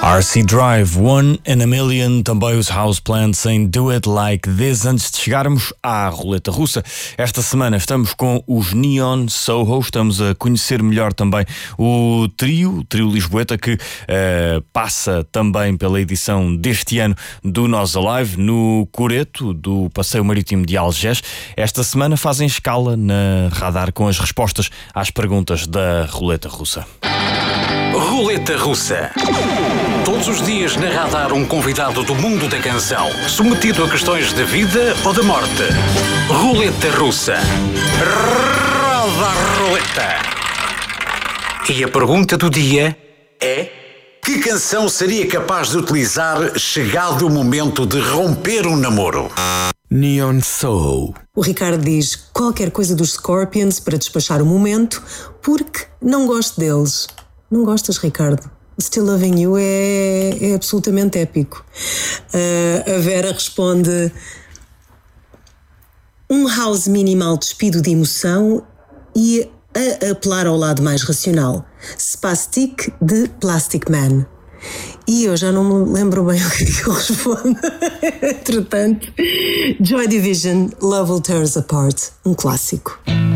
RC Drive, One in a Million, também os Houseplants em Do It Like This. Antes de chegarmos à roleta russa, esta semana estamos com os Neon Soho, estamos a conhecer melhor também o trio lisboeta que passa também pela edição deste ano do Nós Alive no Coreto, do Passeio Marítimo de Algés. Esta semana fazem escala na Radar com as respostas às perguntas da roleta russa. Roleta Russa. Todos os dias na Radar um convidado do mundo da canção, submetido a questões de vida ou de morte. Roleta Russa. Roda a roleta. E a pergunta do dia é: que canção seria capaz de utilizar chegado o momento de romper um namoro? Neon Soul. O Ricardo diz qualquer coisa dos Scorpions para despachar o momento, porque não gosto deles. Não gostas, Ricardo? Still Loving You é absolutamente épico. A Vera responde: um house minimal despido de emoção e a apelar ao lado mais racional. Spastic de Plastic Man. E eu já não me lembro bem o que eu respondo. Entretanto, Joy Division, Love Will Tear Us Apart, um clássico.